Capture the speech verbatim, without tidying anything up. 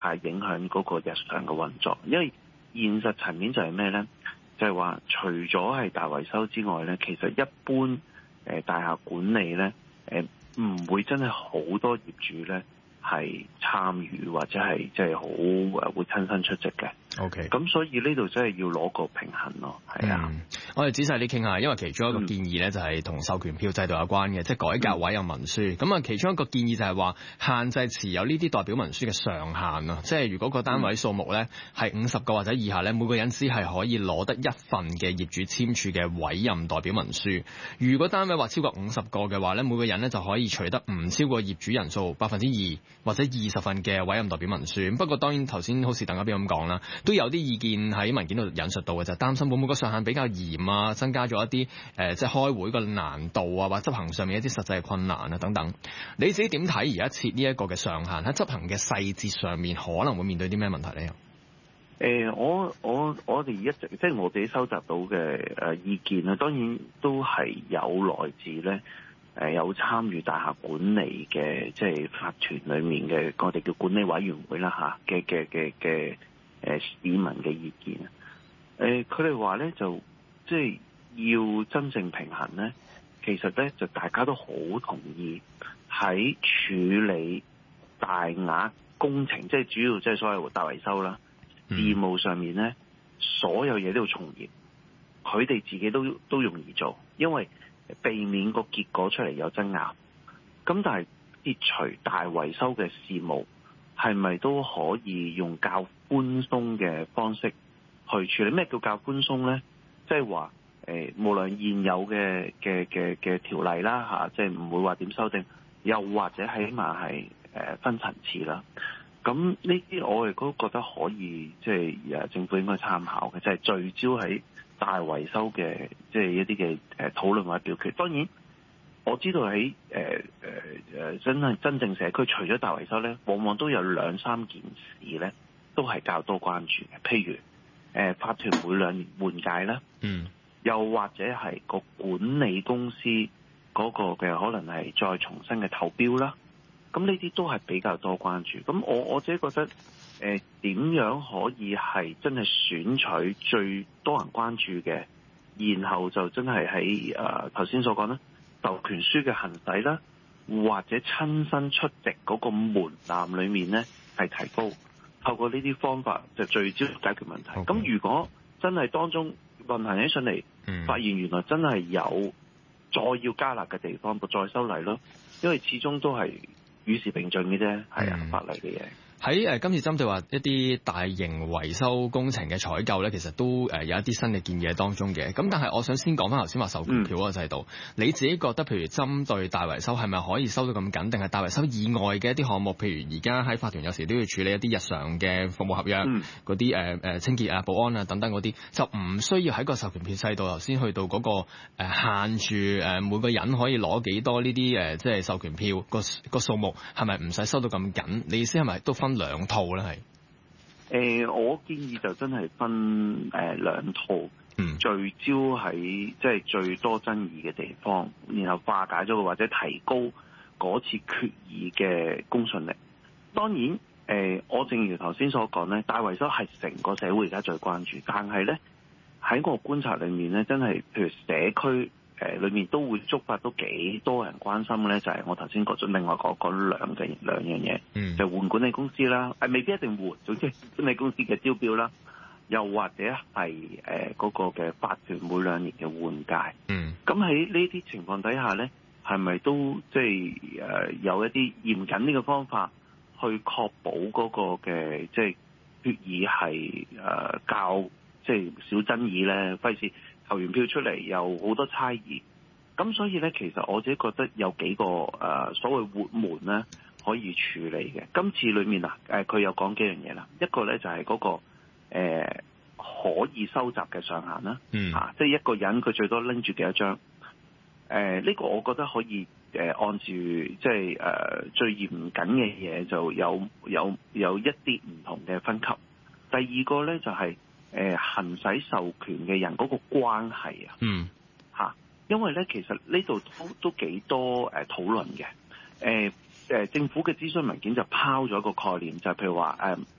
係影響嗰個日常嘅運作。因為現實層面就係咩咧？就係話除咗係大維修之外咧，其實一般誒、呃、大廈管理咧誒唔會真係好多業主咧係參與或者係即係好誒會親身出席嘅。 OK， 咁所以呢度真係要攞個平衡咯，係啊、 嗯。我哋仔細啲傾下，因為其中一個建議咧就係同授權票制度有關嘅，即係改革委任文書。咁啊、嗯，其中一個建議就係話限制持有呢啲代表文書嘅上限啊，即係如果個單位數目咧係五十個或者以下咧，每個人只係可以攞得一份嘅業主簽署嘅委任代表文書。如果單位話超過五十個嘅話咧，每個人咧就可以取得唔超過業主人數百分之二或者二十份嘅委任代表文書。不過當然頭先好似鄧家彪咁講啦，都有啲意見喺文件度引述到嘅，就係擔心會唔會個上限比較嚴啊，增加咗一啲誒、呃、即係開會個難度啊，或執行上面一啲實際嘅困難啊等等。你自己點睇而家設呢一個嘅上限喺執行嘅細節上面可能會面對啲咩問題咧？ 誒、呃，我我我哋一直即係我自己收集到嘅誒意見啊，當然都係有來自咧誒、呃、有參與大廈管理嘅即係法團裡面嘅我哋叫管理委員會啦嚇嘅嘅嘅嘅誒市民嘅意見啊。誒佢哋話咧就即係要真正平衡咧，其實咧就大家都好同意喺處理大額工程，即係主要即係所謂大維修啦。事務上面咧，所有嘢都要從嚴，佢哋自己都都容易做，因為避免個結果出嚟有爭拗。咁但係撇除大維修嘅事務，係咪都可以用較寬鬆嘅方式去處理？咩叫較寬鬆咧？即係話誒，無論現有嘅嘅嘅嘅條例啦嚇，即係唔會話點修訂，又或者起碼係誒分層次啦。咁呢啲我亦都覺得可以，即係誒政府應該參考嘅，就係、是、聚焦喺大維修嘅，即係一啲嘅誒討論或者表決。當然，我知道喺誒誒誒真係真正社區，除咗大維修咧，往往都有兩三件事咧，都係較多關注嘅。譬如誒、呃、法團每兩年換屆啦，嗯，又或者係個管理公司嗰個嘅可能係再重新嘅投標啦。咁呢啲都係比較多關注。咁我我自己覺得，誒、呃、點樣可以係真係選取最多人關注嘅，然後就真係喺誒頭先所講啦，授權書嘅行使啦，或者親身出席嗰個門檻裏面咧係提高，透過呢啲方法就聚焦解決問題。咁 Okay. 如果真係當中運行起上嚟，嗯、發現原來真係有再要加辣嘅地方，就再修例咯，因為始終都係與時並進嘅啫，係啊，法例嘅嘢。 喺誒今次針對話一啲大型維修工程嘅採購咧，其實都誒有一啲新嘅建議喺當中嘅。咁但係我想先講翻頭先話授權票嗰個制度，嗯、你自己覺得譬如針對大維修係咪可以收到咁緊，定係大維修以外嘅一啲項目，譬如而家喺法團有時都要處理一啲日常嘅服務合約，嗰啲誒誒清潔啊、保安啊等等嗰啲，就唔需要喺個授權票制度頭先去到嗰、嗰個、呃、限住誒每個人可以攞幾多呢啲誒即係授權票個個數目係咪唔使收到咁緊？你意思係咪都分兩套咧？係誒、呃，我建議就真係分誒、呃、兩套，嗯、聚焦喺即係最多爭議嘅地方，然後化解咗佢或者提高嗰次決議嘅公信力。當然，誒、呃，我正如頭先所講咧，大維修係成個社會而家最關注，但係咧喺我觀察裏面咧，真係譬如社區。誒裏面都會觸發都幾多人關心嘅咧，就係、是、我頭先講咗另外講講兩嘅兩樣嘢，嗯、就換管理公司啦，誒未必一定換，總之管理公司嘅招標啦，又或者係誒嗰個嘅法團每兩年嘅換屆。嗯，咁喺呢啲情況底下咧，係咪都即係誒有一啲嚴謹呢個方法去確保嗰個嘅即係決議係誒較即係少爭議咧，費事投完票出嚟有好多猜疑，咁所以咧，其實我自己覺得有幾個誒、呃、所謂活門咧可以處理嘅。今次裏面啊，誒、呃、佢有講幾樣嘢啦，一個咧就係、是、嗰、那個、呃、可以收集嘅上限啦，嗯，啊，即係一個人佢最多拎住幾多張，誒、呃、呢、這個我覺得可以誒、呃、按住即係誒、呃、最嚴謹嘅嘢就有有有一啲唔同嘅分級。第二個咧就係、是。誒、呃、行使授權嘅人嗰個關係啊，嗯嚇，因為咧其實呢度都都幾多誒、呃、討論嘅，誒、呃、誒政府嘅諮詢文件就拋咗一個概念，就係、譬如話誒